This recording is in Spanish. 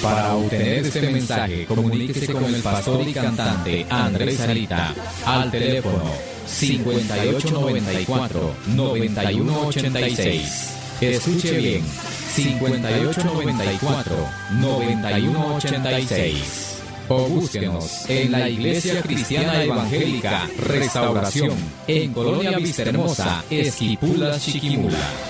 Para obtener este mensaje, comuníquese con el pastor y cantante Andrés Sarita al teléfono 5894-9186. Escuche bien, 5894-9186. O búsquenos en la Iglesia Cristiana Evangélica Restauración, en Colonia Vistahermosa, Esquipulas, Chiquimula.